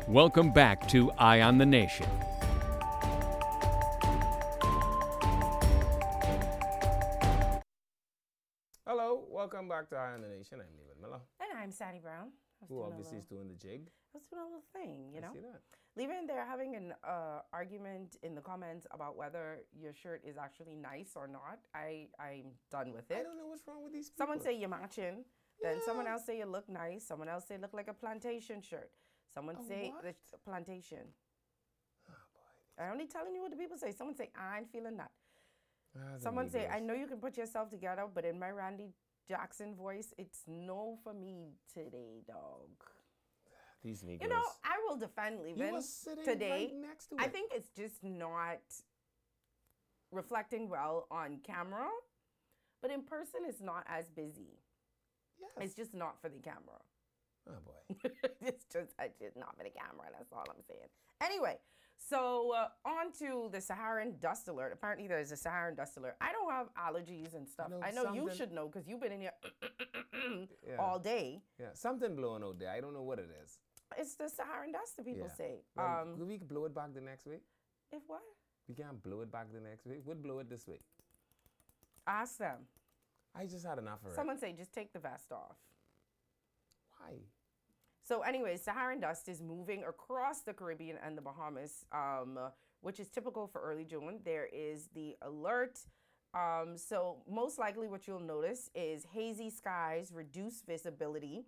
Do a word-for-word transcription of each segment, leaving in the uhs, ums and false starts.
Welcome back to Eye on the Nation. Hello, welcome back to Eye on the Nation. I'm Leland Miller. And I'm Sally Brown. Who obviously is doing the jig. I was doing a little thing, you know? I see that. Leaving they're having an uh, argument in the comments about whether your shirt is actually nice or not. I, I'm done with it. I don't know what's wrong with these people. Someone say you're matching. Then Yeah. someone else say you look nice. Someone else say look like a plantation shirt. Someone A say what? the plantation. Oh, boy. I'm only telling you what the people say. Someone say I ain't feeling that. Ah, the Someone say I Negroes. know you can put yourself together, but in my Randy Jackson voice, it's no for me today, dog. These Negroes. You know, I will defend You Levin were sitting today. right next to it. I think it's just not reflecting well on camera, but in person it's not as busy. Yes. It's just not for the camera. Oh, boy. it's just it's just not for the camera. That's all I'm saying. Anyway, so uh, on to the Saharan dust alert. Apparently there's a Saharan dust alert. I don't have allergies and stuff. know I know you something- should know because you've been in here Yeah. all day. Yeah, something blowing out there. I don't know what it is. It's the Saharan dust that people Yeah. say. Well, Um, could we blow it back the next week? if what? We can't blow it back the next week. We'd blow it this week. Ask them. I just had enough of Someone say just take the vest off. it. Why? So anyways, Saharan dust is moving across the Caribbean and the Bahamas, um, which is typical for early June. There is the alert. Um, so most likely what you'll notice is hazy skies, reduced visibility,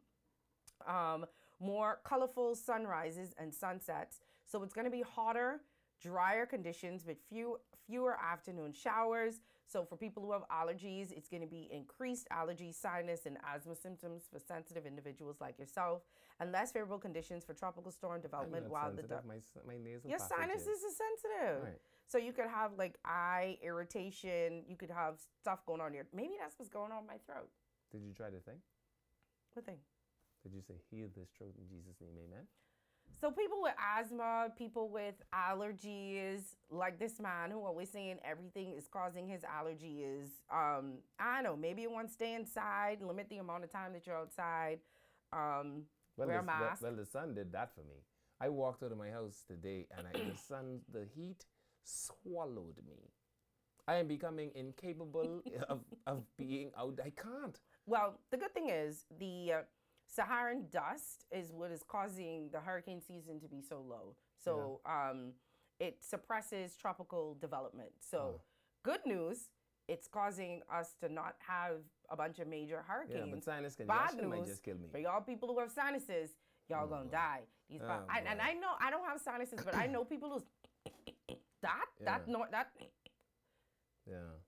um, more colorful sunrises and sunsets. So it's going to be hotter, drier conditions with few, fewer afternoon showers. So for people who have allergies, it's going to be increased allergy, sinus, and asthma symptoms for sensitive individuals like yourself, and less favorable conditions for tropical storm development. I'm not while the sensitive. du- my, s- my nasal your passage sinuses is sensitive. Right. So you could have like eye irritation. You could have stuff going on here. Maybe that's what's going on in my throat. Did you try the thing? What thing? Did you say, heal this throat in Jesus' name, amen? So people with asthma, people with allergies, like this man who always saying everything is causing his allergies. Um, I don't know, maybe you want to stay inside, limit the amount of time that you're outside, um, Well, wear a the, well- mask. Well, the sun did that for me. I walked out of my house today and I, the sun, the heat swallowed me. I am becoming incapable of, of being out. I can't. Well, the good thing is the uh, Saharan dust is what is causing the hurricane season to be so low. So um, it suppresses tropical development. So Oh. good news, it's causing us to not have a bunch of major Yeah, hurricanes. but sinus Bad congestion might news just kill me. for y'all people who have sinuses, y'all gonna die. These Oh, ba- I, and boy. I know I don't have sinuses, but I know people who's that Yeah. that no that Yeah.